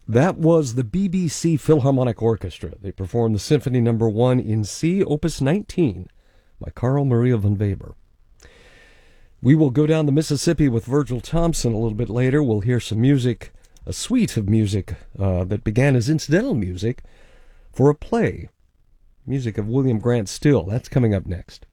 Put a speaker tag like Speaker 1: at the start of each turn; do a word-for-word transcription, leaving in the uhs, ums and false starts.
Speaker 1: That was the B B C Philharmonic Orchestra. They performed the Symphony Number One in C, Opus nineteen, by Carl Maria von Weber. We will go down the Mississippi with Virgil Thompson a little bit later. We'll hear some music, a suite of music uh, that began as incidental music for a play. Music of William Grant Still. That's coming up next.